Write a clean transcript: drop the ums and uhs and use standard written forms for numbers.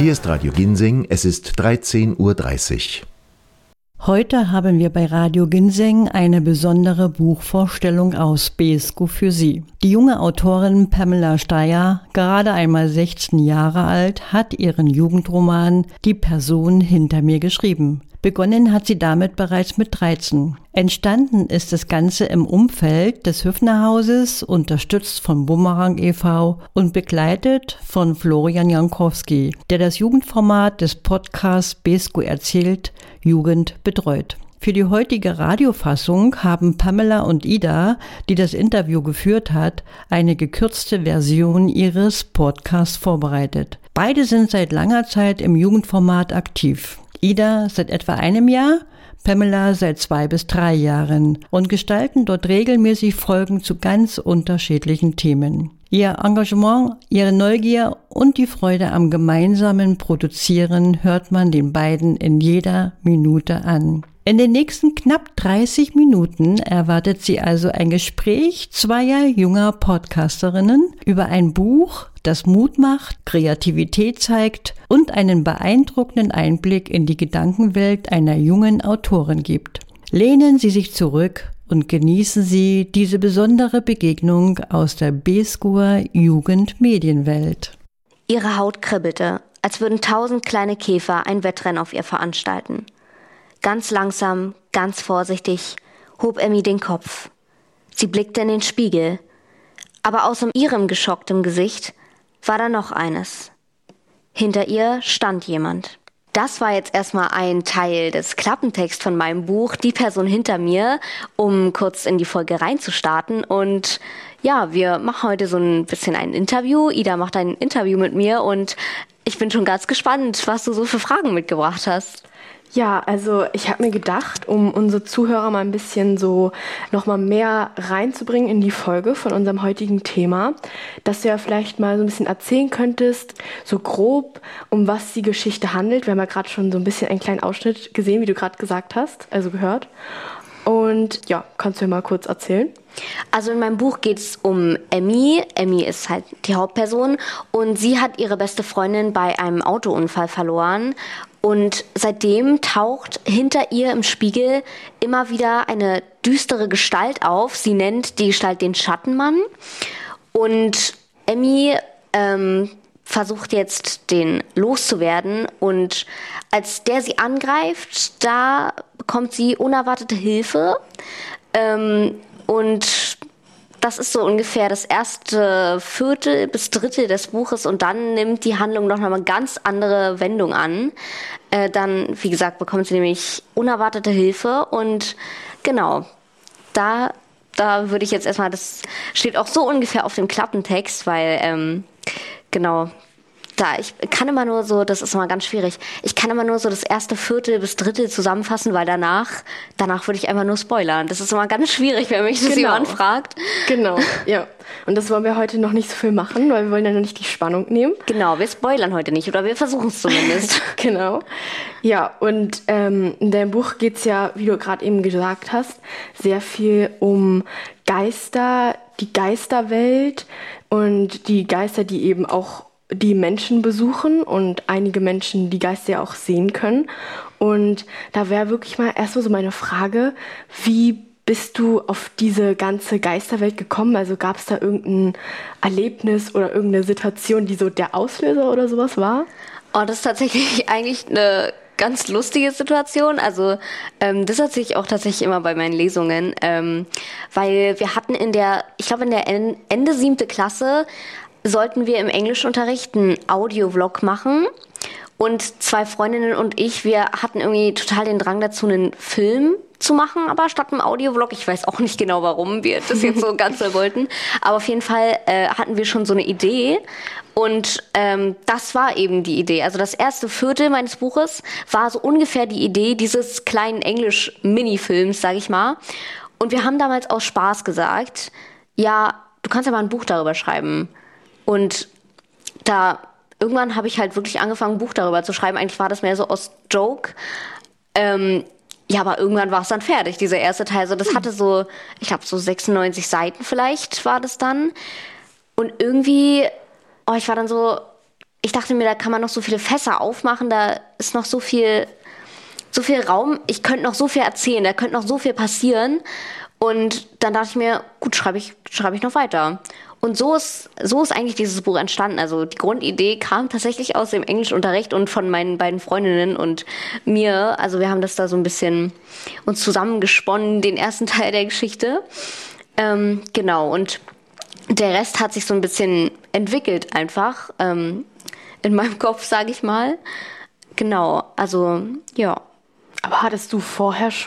Hier ist Radio Ginseng, es ist 13:30 Uhr. Heute haben wir bei Radio Ginseng eine besondere Buchvorstellung aus Beeskow für Sie. Die junge Autorin Pamela Steyr, gerade einmal 16 Jahre alt, hat ihren Jugendroman Die Person hinter mir geschrieben. Begonnen hat sie damit bereits mit 13. Entstanden ist das Ganze im Umfeld des Hüfner-Hauses, unterstützt von Bumerang e.V. und begleitet von Florian Jankowski, der das Jugendformat des Podcasts Beeskow erzählt, Jugend betreut. Für die heutige Radiofassung haben Pamela und Ida, die das Interview geführt hat, eine gekürzte Version ihres Podcasts vorbereitet. Beide sind seit langer Zeit im Jugendformat aktiv. Ida seit etwa einem Jahr, Pamela seit 2 bis 3 Jahren und gestalten dort regelmäßig Folgen zu ganz unterschiedlichen Themen. Ihr Engagement, ihre Neugier und die Freude am gemeinsamen Produzieren hört man den beiden in jeder Minute an. In den nächsten knapp 30 Minuten erwartet sie also ein Gespräch zweier junger Podcasterinnen über ein Buch, das Mut macht, Kreativität zeigt und einen beeindruckenden Einblick in die Gedankenwelt einer jungen Autorin gibt. Lehnen Sie sich zurück und genießen Sie diese besondere Begegnung aus der Beeskower Jugendmedienwelt. Ihre Haut kribbelte, als würden 1000 kleine Käfer ein Wettrennen auf ihr veranstalten. Ganz langsam, ganz vorsichtig hob Emmy den Kopf. Sie blickte in den Spiegel, aber außer ihrem geschocktem Gesicht war da noch eines. Hinter ihr stand jemand. Das war jetzt erstmal ein Teil des Klappentexts von meinem Buch, Die Person hinter mir, um kurz in die Folge reinzustarten. Und ja, wir machen heute so ein bisschen ein Interview. Ida macht ein Interview mit mir und ich bin schon ganz gespannt, was du so für Fragen mitgebracht hast. Ja, also ich habe mir gedacht, um unsere Zuhörer mal ein bisschen so nochmal mehr reinzubringen in die Folge von unserem heutigen Thema, dass du ja vielleicht mal so ein bisschen erzählen könntest, so grob, um was die Geschichte handelt. Wir haben ja gerade schon so ein bisschen einen kleinen Ausschnitt gesehen, wie du gerade gesagt hast, also gehört. Und ja, kannst du ja mal kurz erzählen? Also in meinem Buch geht es um Emmy. Emmy ist halt die Hauptperson und sie hat ihre beste Freundin bei einem Autounfall verloren. Und seitdem taucht hinter ihr im Spiegel immer wieder eine düstere Gestalt auf. Sie nennt die Gestalt den Schattenmann. Und Emmy versucht jetzt, den loszuwerden. Und als der sie angreift, da bekommt sie unerwartete Hilfe. Und das ist so ungefähr das erste Viertel bis Drittel des Buches und dann nimmt die Handlung noch mal eine ganz andere Wendung an. Dann, wie gesagt, bekommt sie nämlich unerwartete Hilfe und genau, da würde ich jetzt erstmal, das steht auch so ungefähr auf dem Klappentext, weil, genau, ich kann immer nur so, das ist immer ganz schwierig, ich kann immer nur so das erste Viertel bis Drittel zusammenfassen, weil danach würde ich einfach nur spoilern. Das ist immer ganz schwierig, wenn mich das jemand fragt. Genau, ja. Und das wollen wir heute noch nicht so viel machen, weil wir wollen ja noch nicht die Spannung nehmen. Genau, wir spoilern heute nicht, oder wir versuchen es zumindest. Genau. Ja, und in deinem Buch geht es ja, wie du gerade eben gesagt hast, sehr viel um Geister, die Geisterwelt und die Geister, die eben auch die Menschen besuchen und einige Menschen die Geister ja auch sehen können. Und da wäre wirklich mal erstmal so meine Frage, wie bist du auf diese ganze Geisterwelt gekommen? Also gab es da irgendein Erlebnis oder irgendeine Situation, die so der Auslöser oder sowas war? Oh, das ist tatsächlich eigentlich eine ganz lustige Situation. Also das erzähle ich auch tatsächlich immer bei meinen Lesungen, weil wir hatten in der Ende 7. Klasse sollten wir im Englischunterricht einen Audiovlog machen und 2 Freundinnen und ich, wir hatten irgendwie total den Drang dazu, einen Film zu machen, aber statt einem Audiovlog, ich weiß auch nicht genau, warum wir das jetzt so ganz so wollten, aber auf jeden Fall hatten wir schon so eine Idee und das war eben die Idee. Also das erste Viertel meines Buches war so ungefähr die Idee dieses kleinen Englisch-Minifilms, sag ich mal. Und wir haben damals aus Spaß gesagt, ja, du kannst ja mal ein Buch darüber schreiben. Und irgendwann habe ich halt wirklich angefangen, ein Buch darüber zu schreiben. Eigentlich war das mehr so aus Joke. Ja, aber irgendwann war es dann fertig, dieser erste Teil. Also das hatte so, ich glaube, so 96 Seiten vielleicht war das dann. Und irgendwie, ich ich dachte mir, da kann man noch so viele Fässer aufmachen, da ist noch so viel Raum, ich könnte noch so viel erzählen, da könnte noch so viel passieren. Und dann dachte ich mir, gut, schreibe ich noch weiter. Und so ist eigentlich dieses Buch entstanden. Also die Grundidee kam tatsächlich aus dem Englischunterricht und von meinen beiden Freundinnen und mir. Also wir haben das da so ein bisschen uns zusammengesponnen, den ersten Teil der Geschichte. Genau, und der Rest hat sich so ein bisschen entwickelt einfach in meinem Kopf, sage ich mal. Genau, also ja. Aber hattest du vorher